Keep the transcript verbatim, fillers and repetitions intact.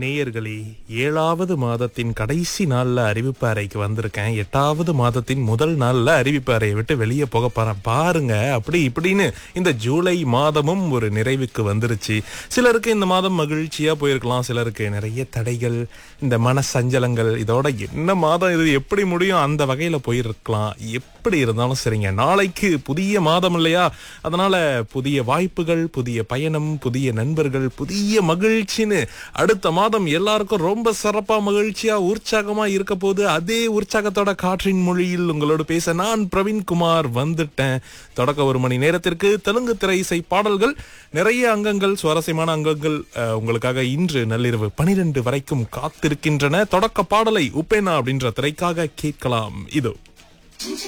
நேயர்களே, ஏழாவது மாதத்தின் கடைசி நாள்ல அறிவிப்பு அறைக்கு வந்திருக்கேன். எட்டாவது மாதத்தின் முதல் நாள்ல அறிவிப்பு அறையை விட்டு வெளியே போக போறேன். பாருங்க, அப்படி இப்படின்னு இந்த ஜூலை மாதமும் ஒரு நிறைவுக்கு வந்துருச்சு. சிலருக்கு இந்த மாதம் மகிழ்ச்சியா போயிருக்கலாம், சிலருக்கு நிறைய தடைகள், இந்த மன சஞ்சலங்கள். இதோட என்ன மாதம் இது, எப்படி முடியும், அந்த வகையில போயிருக்கலாம். எப்படி இருந்தாலும் சரிங்க, நாளைக்கு புதிய மாதம் இல்லையா? அதனால புதிய வாய்ப்புகள், புதிய பயணம், புதிய நண்பர்கள், புதிய மகிழ்ச்சின்னு அடுத்த மாதம் எல்லாருக்கும் ரொம்ப சிறப்பா மகிழ்ச்சியா உற்சாகமா இருக்க போது. அதே உற்சாகத்தோட காற்றின் மொழியில் உங்களோடு பேச நான் பிரவீன்குமார் வந்துட்டேன். தொடக்க ஒரு மணி நேரத்திற்கு தெலுங்கு திரை இசை பாடல்கள், நிறைய அங்கங்கள், சுவாரஸ்யமான அங்கங்கள் அஹ், உங்களுக்காக இன்று நள்ளிரவு பனிரெண்டு வரைக்கும் காத்திருக்கின்றன. தொடக்க பாடலை உப்பேனா அப்படின்ற திரைக்காக கேட்கலாம். இதோ